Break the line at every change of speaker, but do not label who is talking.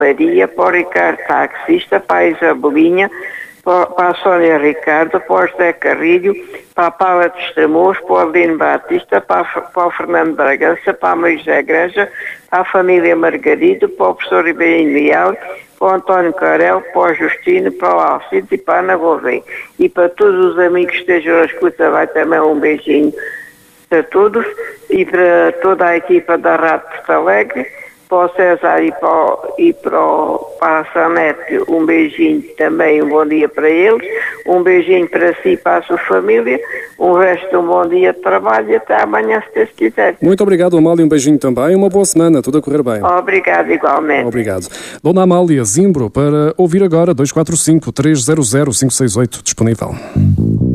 Maria, para o Ricardo taxista, para a Isabelinha, para a Sónia Ricardo, para o José Carrilho, para a Paula de Estremoz, para o Adelino Batista, para o Fernando Bragança, para a Maria José Granja, para a família Margarido, para o professor Ribeiro Leal, para o António Carel, para o Justino, para o Alcides e para a Ana Gouveia. E para todos os amigos que estejam a escuta, vai também um beijinho para todos e para toda a equipa da Rádio Porto Alegre, para o César e para a Sanete, um beijinho também, um bom dia para eles, um beijinho para si e para a sua família, um resto um bom dia de trabalho e até amanhã, se Deus quiser.
Muito obrigado, Amália, um beijinho também, uma boa semana, tudo a correr bem.
Obrigado, igualmente.
Obrigado. Dona Amália Zimbro, para ouvir agora, 245-300-568, disponível.